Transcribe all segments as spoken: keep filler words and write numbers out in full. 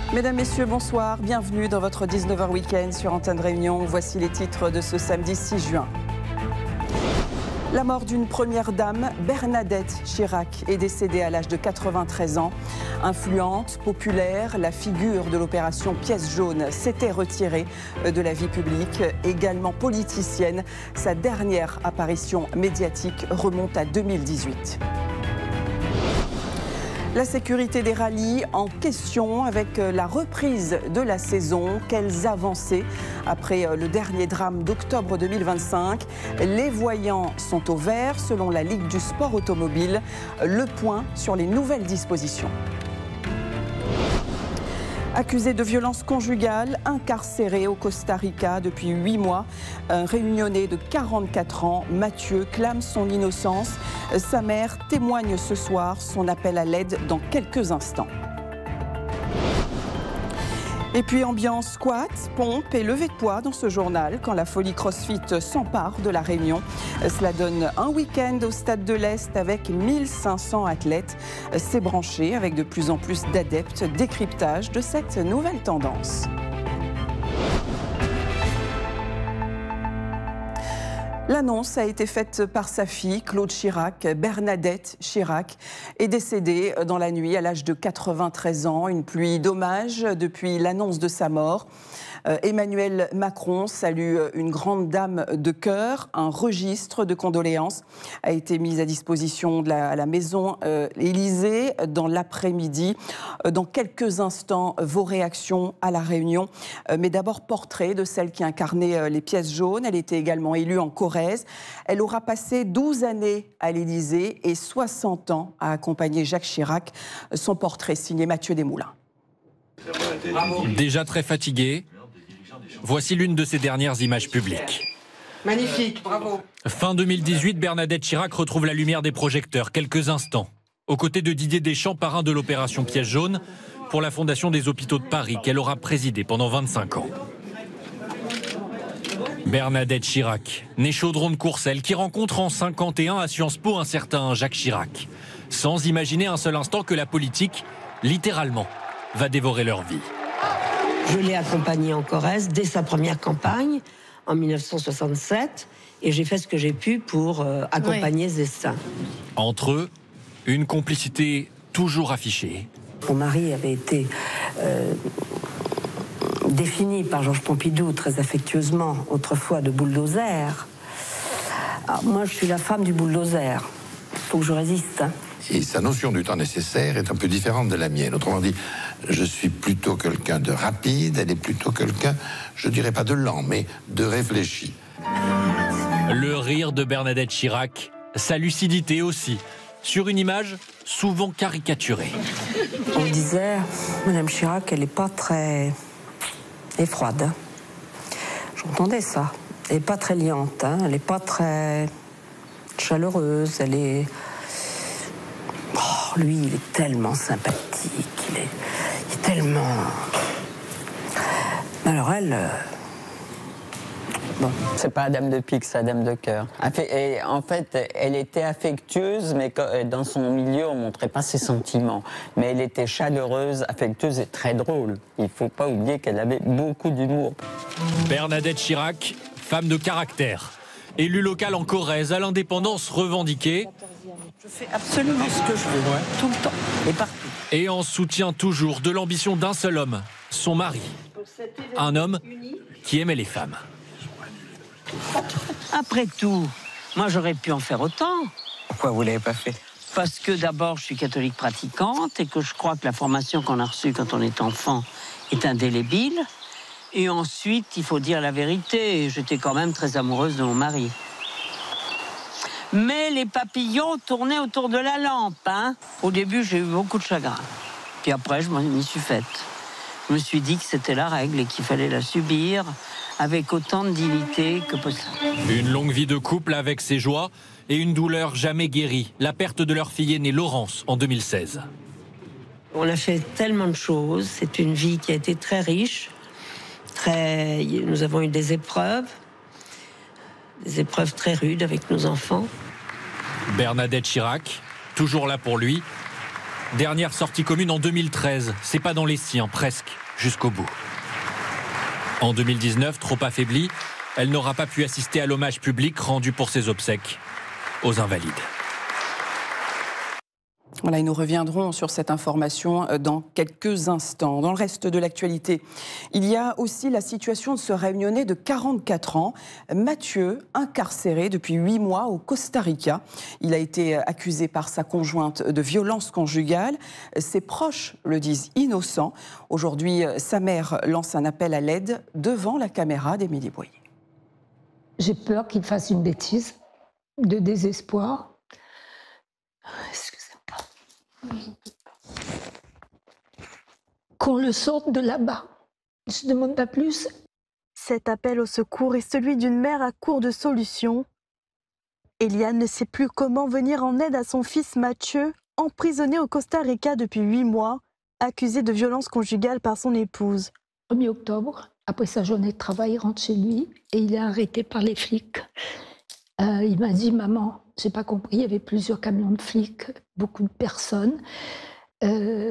Mesdames, Messieurs, bonsoir. Bienvenue dans votre dix-neuf heures Week-end sur Antenne Réunion. Voici les titres de ce samedi six juin. La mort d'une première dame, Bernadette Chirac, est décédée à l'âge de quatre-vingt-treize ans. Influente, populaire, la figure de l'opération Pièce jaune s'était retirée de la vie publique. Également politicienne, sa dernière apparition médiatique remonte à deux mille dix-huit. La sécurité des rallyes en question avec la reprise de la saison. Quelles avancées après le dernier drame d'octobre deux mille vingt-cinq. Les voyants sont au vert selon la Ligue du sport automobile. Le point sur les nouvelles dispositions. Accusé de violence conjugale, incarcéré au Costa Rica depuis huit mois, un réunionnais de quarante-quatre ans, Mathieu, clame son innocence. Sa mère témoigne ce soir, son appel à l'aide dans quelques instants. Et puis ambiance squat, pompe et levée de poids dans ce journal quand la folie CrossFit s'empare de la Réunion. Cela donne un week-end au Stade de l'Est avec mille cinq cents athlètes. C'est branché avec de plus en plus d'adeptes. Décryptage de cette nouvelle tendance. L'annonce a été faite par sa fille, Claude Chirac. Bernadette Chirac est décédée dans la nuit à l'âge de quatre-vingt-treize ans. Une pluie d'hommages depuis l'annonce de sa mort. Euh, Emmanuel Macron salue une grande dame de cœur. Un registre de condoléances a été mis à disposition de la, à la maison euh, Élysée dans l'après-midi. Euh, dans quelques instants, vos réactions à la Réunion. Euh, mais d'abord, portrait de celle qui incarnait euh, les pièces jaunes. Elle était également élue en Corrèze. Elle aura passé douze années à l'Élysée et soixante ans à accompagner Jacques Chirac. Son portrait signé Mathieu Desmoulins. Déjà très fatiguée, voici l'une de ses dernières images publiques. Magnifique, bravo. Fin deux mille dix-huit, Bernadette Chirac retrouve la lumière des projecteurs quelques instants. Aux côtés de Didier Deschamps, parrain de l'opération Pièce jaune, pour la Fondation des hôpitaux de Paris, qu'elle aura présidée pendant vingt-cinq ans. Bernadette Chirac, née Chaudron de Courcelles, qui rencontre en cinquante et un à Sciences Po un certain Jacques Chirac, sans imaginer un seul instant que la politique, littéralement, va dévorer leur vie. Je l'ai accompagné en Corrèze dès sa première campagne, en mille neuf cent soixante-sept, et j'ai fait ce que j'ai pu pour euh, accompagner Zestin. Entre eux, une complicité toujours affichée. Mon mari avait été euh, défini par Georges Pompidou très affectueusement, autrefois de bulldozer. Alors, moi, je suis la femme du bulldozer. Il faut que je résiste. Hein. Et sa notion du temps nécessaire est un peu différente de la mienne. Autrement dit, je suis plutôt quelqu'un de rapide, elle est plutôt quelqu'un, je dirais pas de lent, mais de réfléchi. Le rire de Bernadette Chirac, sa lucidité aussi, sur une image souvent caricaturée. On disait, Madame Chirac, elle n'est pas très... Elle est froide. J'entendais ça. Elle n'est pas très liante, hein. Elle n'est pas très chaleureuse, elle est... Oh, lui, il est tellement sympathique, il est, il est tellement... Alors elle... Euh... Bon, c'est pas la dame de pique, c'est la dame de cœur. Et en fait, elle était affectueuse, mais dans son milieu, on ne montrait pas ses sentiments. Mais elle était chaleureuse, affectueuse et très drôle. Il ne faut pas oublier qu'elle avait beaucoup d'humour. Bernadette Chirac, femme de caractère. Élue locale en Corrèze, à l'indépendance revendiquée. Je fais absolument ce que je veux, ouais. Tout le temps, et partout. Et en soutien toujours de l'ambition d'un seul homme, son mari. Un homme qui aimait les femmes. Après tout, moi j'aurais pu en faire autant. Pourquoi vous ne l'avez pas fait? Parce que d'abord je suis catholique pratiquante et que je crois que la formation qu'on a reçue quand on est enfant est indélébile. Et ensuite, il faut dire la vérité, j'étais quand même très amoureuse de mon mari. Mais les papillons tournaient autour de la lampe, hein. Au début, j'ai eu beaucoup de chagrin. Puis après, je m'y suis faite. Je me suis dit que c'était la règle et qu'il fallait la subir avec autant de dignité que possible. Une longue vie de couple avec ses joies et une douleur jamais guérie. La perte de leur fille aînée Laurence en deux mille seize. On a fait tellement de choses. C'est une vie qui a été très riche. Très... Nous avons eu des épreuves. Des épreuves très rudes avec nos enfants. Bernadette Chirac, toujours là pour lui, Dernière sortie commune en deux mille treize. C'est pas dans les siens, presque, jusqu'au bout. En deux mille dix-neuf, trop affaiblie, elle n'aura pas pu assister à l'hommage public rendu pour ses obsèques aux Invalides. Voilà, et nous reviendrons sur cette information dans quelques instants. Dans le reste de l'actualité, il y a aussi la situation de ce Réunionnais de quarante-quatre ans, Mathieu, incarcéré depuis huit mois au Costa Rica. Il a été accusé par sa conjointe de violence conjugale. Ses proches le disent innocent. Aujourd'hui, sa mère lance un appel à l'aide devant la caméra d'Émilie Boyer. J'ai peur qu'il fasse une bêtise, de désespoir. Qu'on le sorte de là-bas. Je ne demande pas plus. Cet appel au secours est celui d'une mère à court de solutions. Eliane ne sait plus comment venir en aide à son fils Mathieu, emprisonné au Costa Rica depuis huit mois, accusé de violence conjugale par son épouse. premier octobre, après sa journée de travail, il rentre chez lui et il est arrêté par les flics. Euh, il m'a dit « Maman, j'ai pas compris, il y avait plusieurs camions de flics, beaucoup de personnes. Euh,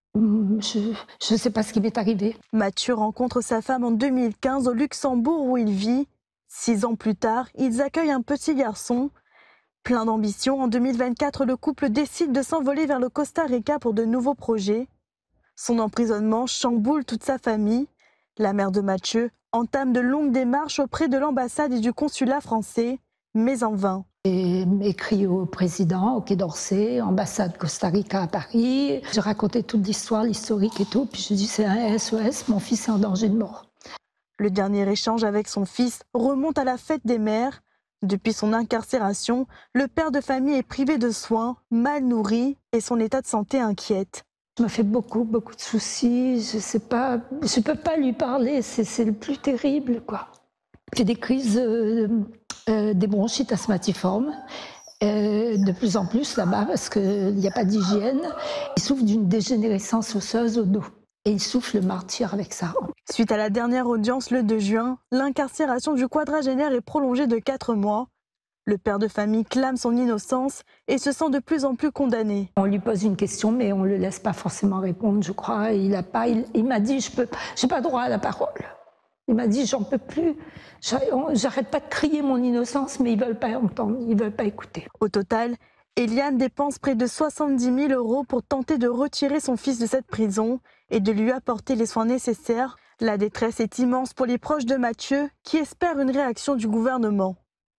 je ne sais pas ce qui m'est arrivé. » Mathieu rencontre sa femme en deux mille quinze au Luxembourg où il vit. Six ans plus tard, ils accueillent un petit garçon. Plein d'ambition, en deux mille vingt-quatre, le couple décide de s'envoler vers le Costa Rica pour de nouveaux projets. Son emprisonnement chamboule toute sa famille. La mère de Mathieu entame de longues démarches auprès de l'ambassade et du consulat français, mais en vain. J'ai écrit au président, au Quai d'Orsay, ambassade Costa Rica à Paris. J'ai raconté toute l'histoire, l'historique et tout. Puis je dis c'est un S O S, mon fils est en danger de mort. Le dernier échange avec son fils remonte à la fête des mères. Depuis son incarcération, le père de famille est privé de soins, mal nourri et son état de santé inquiète. Je me fais beaucoup, beaucoup de soucis. Je sais pas, je peux pas lui parler. C'est le plus terrible, quoi. J'ai des crises, euh, euh, des bronchites asthmatiformes, euh, de plus en plus là-bas parce qu'il n'y a pas d'hygiène. Il souffre d'une dégénérescence osseuse au dos et il souffre le martyre avec ça. Suite à la dernière audience le deux juin, l'incarcération du quadragénaire est prolongée de quatre mois. Le père de famille clame son innocence et se sent de plus en plus condamné. On lui pose une question, mais on ne le laisse pas forcément répondre, je crois. Il a pas, il, il m'a dit, je peux, j'ai pas droit à la parole. Il m'a dit, j'en peux plus. J'arrête pas de crier mon innocence, mais ils veulent pas entendre, ils veulent pas écouter. Au total, Eliane dépense près de soixante-dix mille euros pour tenter de retirer son fils de cette prison et de lui apporter les soins nécessaires. La détresse est immense pour les proches de Mathieu, qui espèrent une réaction du gouvernement.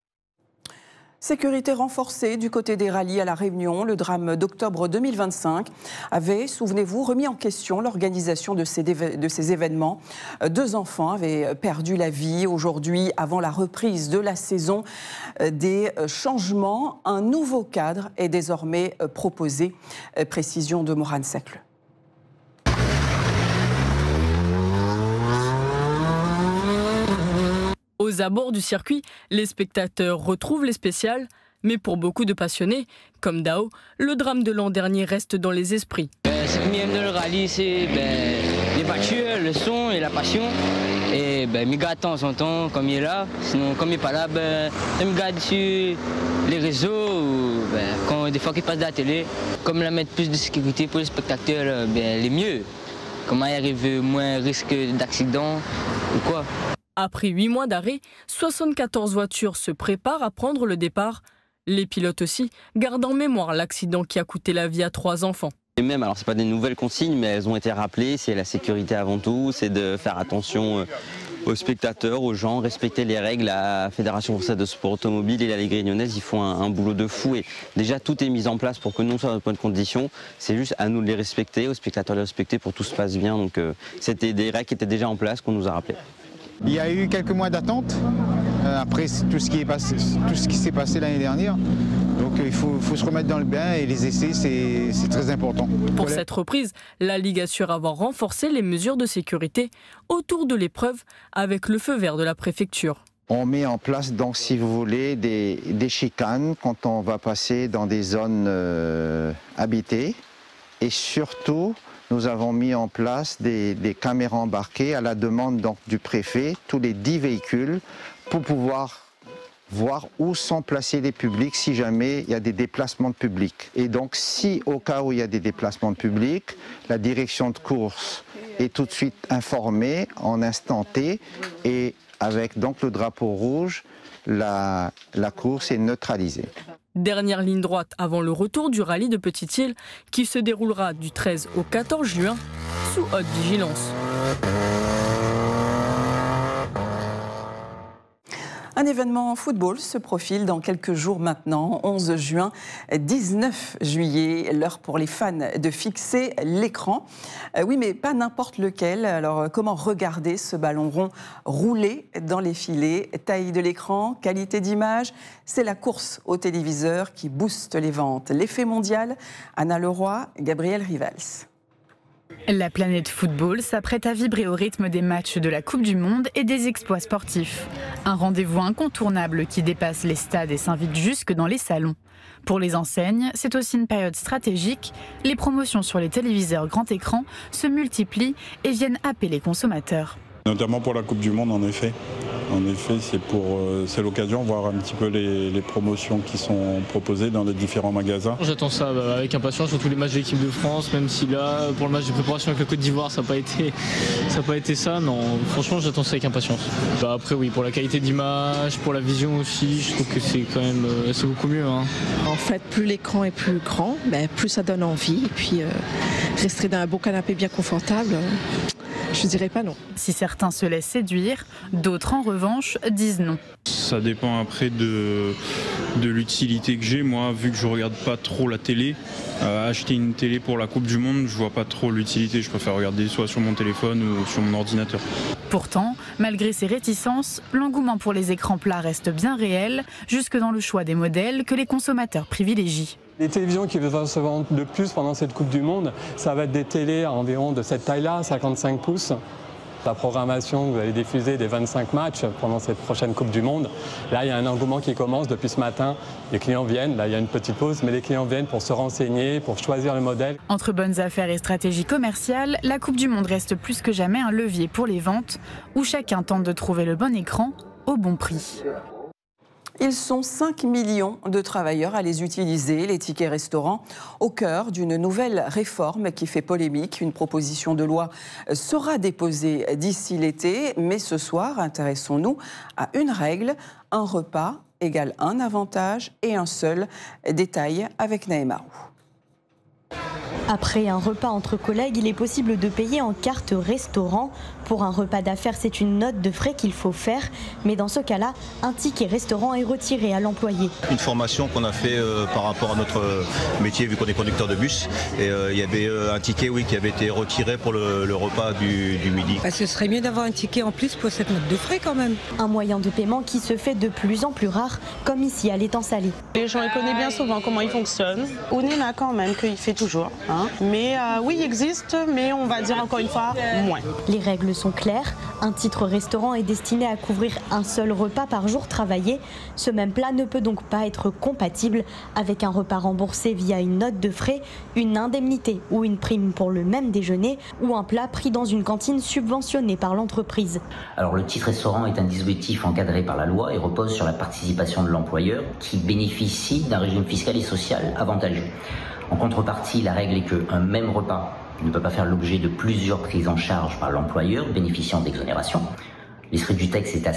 Sécurité renforcée du côté des rallyes à La Réunion. Le drame d'octobre deux mille vingt-cinq avait, souvenez-vous, remis en question l'organisation de ces, de ces événements. Deux enfants avaient perdu la vie. Aujourd'hui, avant la reprise de la saison, des changements. Un nouveau cadre est désormais proposé. Précision de Morane Secle. Aux abords du circuit, les spectateurs retrouvent les spéciales, mais pour beaucoup de passionnés, comme Dao, le drame de l'an dernier reste dans les esprits. Euh, ce qui m'aime dans le rallye, c'est ben, les voitures, le son et la passion. Et ben, je me garde de temps en temps, comme il est là. Sinon, comme il n'est pas là, ben, je me garde sur les réseaux, ou ben, quand des fois qu'il passe de la télé. Comme la mettre plus de sécurité pour les spectateurs, ben, les mieux. Comment il arrive moins risque d'accident ou quoi. Après huit mois d'arrêt, soixante-quatorze voitures se préparent à prendre le départ. Les pilotes aussi gardent en mémoire l'accident qui a coûté la vie à trois enfants. Et même, alors c'est pas des nouvelles consignes, mais elles ont été rappelées, c'est la sécurité avant tout, c'est de faire attention aux spectateurs, aux gens, respecter les règles. La Fédération française de sport automobile et la Ligue réunionnaise, ils font un, un boulot de fou. Et déjà, tout est mis en place pour que nous soyons dans de bonnes conditions. C'est juste à nous de les respecter, aux spectateurs de les respecter pour que tout se passe bien. Donc euh, c'était des règles qui étaient déjà en place, qu'on nous a rappelées. Il y a eu quelques mois d'attente, euh, après tout ce qui est passé, tout ce qui s'est passé l'année dernière. Donc euh, il faut, faut se remettre dans le bain et les essais, c'est très important. Pour voilà. Cette reprise, la Ligue assure avoir renforcé les mesures de sécurité autour de l'épreuve avec le feu vert de la préfecture. On met en place, donc, si vous voulez, des, des chicanes quand on va passer dans des zones euh, habitées. Et surtout, nous avons mis en place des, des caméras embarquées à la demande donc, du préfet, tous les dix véhicules, pour pouvoir voir où sont placés les publics si jamais il y a des déplacements de public. Et donc si au cas où il y a des déplacements de public, la direction de course est tout de suite informée en instant T et avec donc le drapeau rouge, la, la course est neutralisée. Dernière ligne droite avant le retour du rallye de Petite-Île qui se déroulera du treize au quatorze juin sous haute vigilance. Un événement football se profile dans quelques jours maintenant, onze juin, dix-neuf juillet, l'heure pour les fans de fixer l'écran. Euh, oui, mais pas n'importe lequel. Alors, comment regarder ce ballon rond rouler dans les filets? Taille de l'écran, qualité d'image, c'est la course au téléviseur qui booste les ventes. L'effet mondial, Anna Leroy, Gabriel Rivals. La planète football s'apprête à vibrer au rythme des matchs de la Coupe du Monde et des exploits sportifs. Un rendez-vous incontournable qui dépasse les stades et s'invite jusque dans les salons. Pour les enseignes, c'est aussi une période stratégique. Les promotions sur les téléviseurs grand écran se multiplient et viennent happer les consommateurs. Notamment pour la Coupe du Monde, en effet. En effet, c'est pour, euh, c'est l'occasion de voir un petit peu les, les promotions qui sont proposées dans les différents magasins. J'attends ça avec impatience, surtout les matchs de l'équipe de France, même si là, pour le match de préparation avec la Côte d'Ivoire, ça n'a pas été, ça n'a pas été ça. Non, franchement, j'attends ça avec impatience. Bah, après, oui, pour la qualité d'image, pour la vision aussi, je trouve que c'est quand même, euh, c'est beaucoup mieux. Hein. En fait, plus l'écran est plus grand, ben, plus ça donne envie. Et puis, euh, rester dans un beau canapé bien confortable. Euh... Je dirais pas non. Si certains se laissent séduire, d'autres en revanche disent non. Ça dépend après de, de l'utilité que j'ai. Moi, vu que je regarde pas trop la télé, euh, acheter une télé pour la Coupe du Monde, je vois pas trop l'utilité. Je préfère regarder soit sur mon téléphone ou sur mon ordinateur. Pourtant, malgré ces réticences, l'engouement pour les écrans plats reste bien réel, jusque dans le choix des modèles que les consommateurs privilégient. Les télévisions qui vont se vendre le plus pendant cette Coupe du Monde, ça va être des télés environ de cette taille-là, cinquante-cinq pouces. La programmation, vous allez diffuser des vingt-cinq matchs pendant cette prochaine Coupe du Monde. Là, il y a un engouement qui commence depuis ce matin. Les clients viennent, là il y a une petite pause, mais les clients viennent pour se renseigner, pour choisir le modèle. Entre bonnes affaires et stratégie commerciale, la Coupe du Monde reste plus que jamais un levier pour les ventes, où chacun tente de trouver le bon écran au bon prix. Ils sont cinq millions de travailleurs à les utiliser, les tickets restaurants, au cœur d'une nouvelle réforme qui fait polémique. Une proposition de loi sera déposée d'ici l'été, mais ce soir, intéressons-nous à une règle, un repas égale un avantage et un seul. Détail avec Naïma Roux. Après un repas entre collègues, il est possible de payer en carte restaurant. Pour un repas d'affaires, c'est une note de frais qu'il faut faire. Mais dans ce cas-là, un ticket restaurant est retiré à l'employé. Une formation qu'on a fait euh, par rapport à notre métier, vu qu'on est conducteur de bus. Et euh, il y avait euh, un ticket oui, qui avait été retiré pour le, le repas du, du midi. Bah, ce serait mieux d'avoir un ticket en plus pour cette note de frais quand même. Un moyen de paiement qui se fait de plus en plus rare, comme ici à l'étang Salé. Les gens ils connaissent bien souvent comment il fonctionne. On est là quand même qu'il fait toujours. Hein. Mais euh, oui, il existe, mais on va dire encore une fois, moins. Les règles sont claires. Un titre restaurant est destiné à couvrir un seul repas par jour travaillé. Ce même plat ne peut donc pas être compatible avec un repas remboursé via une note de frais, une indemnité ou une prime pour le même déjeuner ou un plat pris dans une cantine subventionnée par l'entreprise. Alors le titre restaurant est un dispositif encadré par la loi et repose sur la participation de l'employeur qui bénéficie d'un régime fiscal et social avantageux. En contrepartie, la règle est qu'un même repas ne peut pas faire l'objet de plusieurs prises en charge par l'employeur bénéficiant d'exonération. L'esprit du texte est assez